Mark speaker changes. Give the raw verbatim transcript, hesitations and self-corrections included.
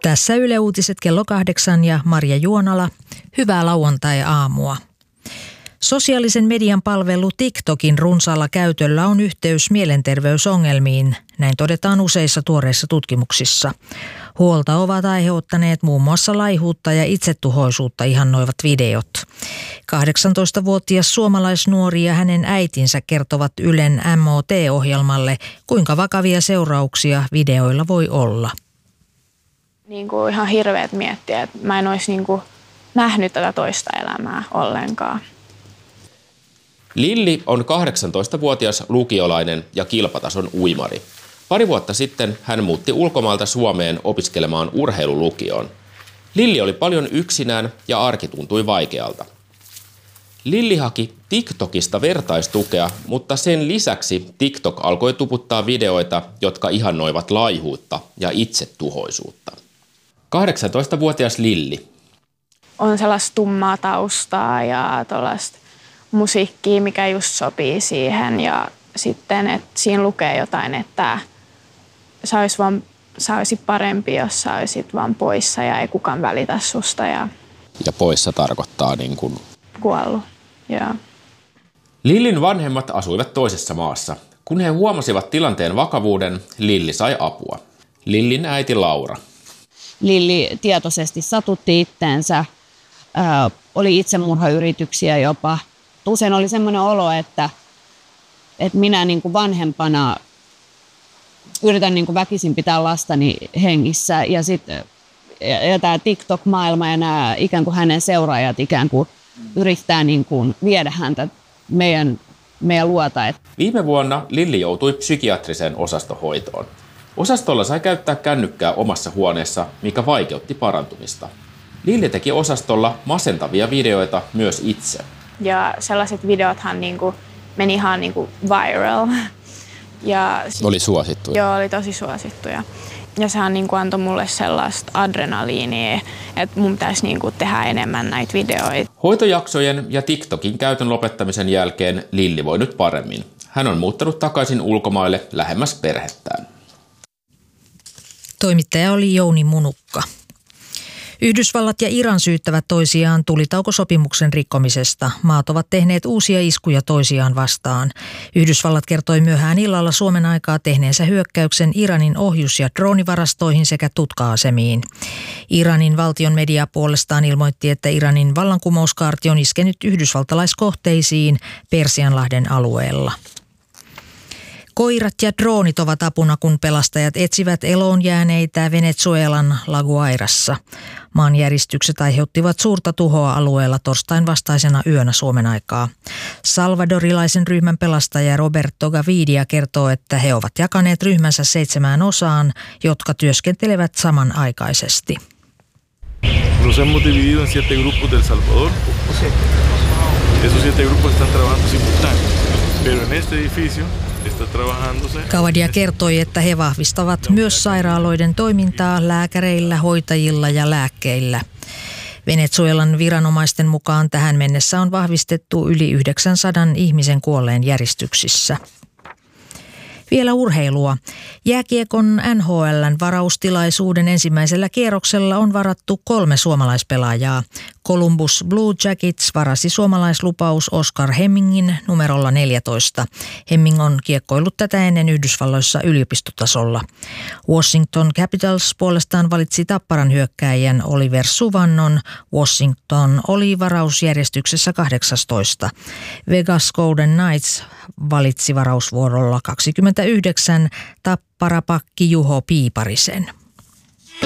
Speaker 1: Tässä Yle Uutiset kello kahdeksan ja Marja Juonala. Hyvää lauantai-aamua. Sosiaalisen median palvelu TikTokin runsaalla käytöllä on yhteys mielenterveysongelmiin. Näin todetaan useissa tuoreissa tutkimuksissa. Huolta ovat aiheuttaneet muun muassa laihuutta ja itsetuhoisuutta ihannoivat videot. kahdeksantoistavuotias suomalaisnuori ja hänen äitinsä kertovat Ylen M O T-ohjelmalle, kuinka vakavia seurauksia videoilla voi olla.
Speaker 2: Niin kuin ihan hirveät miettiä, että mä en olisi niin kuin nähnyt tätä toista elämää ollenkaan.
Speaker 3: Lilli on kahdeksantoistavuotias lukiolainen ja kilpatason uimari. Pari vuotta sitten hän muutti ulkomailta Suomeen opiskelemaan urheilulukioon. Lilli oli paljon yksinään ja arki tuntui vaikealta. Lilli haki TikTokista vertaistukea, mutta sen lisäksi TikTok alkoi tuputtaa videoita, jotka ihannoivat laihuutta ja itsetuhoisuutta. kahdeksantoistavuotias Lilli.
Speaker 2: On sellaista tummaa taustaa ja tuollaista musiikkia, mikä just sopii siihen. Ja sitten, että siinä lukee jotain, että sä olisit, vaan, sä olisit parempi, jos sä olisit vaan poissa ja ei kukaan välitä susta. Ja,
Speaker 3: ja poissa tarkoittaa niin kuin
Speaker 2: kuollut, joo.
Speaker 3: Lillin vanhemmat asuivat toisessa maassa. Kun he huomasivat tilanteen vakavuuden, Lilli sai apua. Lillin äiti Laura.
Speaker 4: Lilli tietoisesti satutti itteensä, ää, oli itsemurhayrityksiä jopa. Usein oli semmoinen olo, että, että minä niin kuin vanhempana yritän niin kuin väkisin pitää lastani hengissä. Ja sitten ja, ja tämä TikTok-maailma ja nämä ikään kuin hänen seuraajat ikään kuin yrittää niin kuin viedä häntä meidän, meidän luota.
Speaker 3: Viime vuonna Lilli joutui psykiatriseen osastohoitoon. Osastolla sai käyttää kännykkää omassa huoneessa, mikä vaikeutti parantumista. Lilli teki osastolla masentavia videoita myös itse.
Speaker 2: Ja sellaiset videothan niinku meni ihan niinku viral. Ja
Speaker 3: oli suosittuja.
Speaker 2: Joo, oli tosi suosittuja. Ja sehän niinku antoi mulle sellaista adrenaliinia, että mun pitäisi niinku tehdä enemmän näitä videoita.
Speaker 3: Hoitojaksojen ja TikTokin käytön lopettamisen jälkeen Lilli voi nyt paremmin. Hän on muuttanut takaisin ulkomaille lähemmäs perhettään.
Speaker 1: Toimittaja oli Jouni Munukka. Yhdysvallat ja Iran syyttävät toisiaan tulitaukosopimuksen rikkomisesta. Maat ovat tehneet uusia iskuja toisiaan vastaan. Yhdysvallat kertoi myöhään illalla Suomen aikaa tehneensä hyökkäyksen Iranin ohjus- ja droonivarastoihin sekä tutka-asemiin. Iranin valtion media puolestaan ilmoitti, että Iranin vallankumouskaarti on iskenyt yhdysvaltalaiskohteisiin Persianlahden alueella. Koirat ja droonit ovat apuna, kun pelastajat etsivät eloon jääneitä Venezuelan La Guairassa. Maanjäristykset aiheuttivat suurta tuhoa alueella torstain vastaisena yönä Suomen aikaa. Salvadorilaisen ryhmän pelastaja Roberto Gavidia kertoo, että he ovat jakaneet ryhmänsä seitsemään osaan, jotka työskentelevät samanaikaisesti.
Speaker 5: Nos hemos dividido en siete grupos del Salvador. Esos siete grupos están trabajando simultáneamente, pero en este edificio
Speaker 1: Gavidia kertoi, että he vahvistavat myös sairaaloiden toimintaa lääkäreillä, hoitajilla ja lääkkeillä. Venezuelan viranomaisten mukaan tähän mennessä on vahvistettu yli yhdeksänsadan ihmisen kuolleen järjestyksissä. Vielä urheilua. Jääkiekon N H L:n varaustilaisuuden ensimmäisellä kierroksella on varattu kolme suomalaispelaajaa. Columbus Blue Jackets varasi suomalaislupaus Oscar Hemmingin numerolla neljätoista. Hemming on kiekkoillut tätä ennen Yhdysvalloissa yliopistotasolla. Washington Capitals puolestaan valitsi Tapparan hyökkääjän Oliver Suvannon. Washington oli varausjärjestyksessä kahdeksastoista. Vegas Golden Knights valitsi varausvuorolla kaksikymmentäyhdeksän Tapparapakki Juho Piiparisen.